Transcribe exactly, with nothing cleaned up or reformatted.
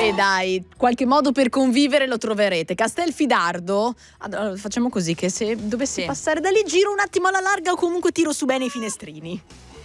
Vabbè, dai, qualche modo per convivere lo troverete. Castelfidardo, allora, facciamo così, che se dovessi Sì. passare da lì giro un attimo alla larga o comunque tiro su bene i finestrini.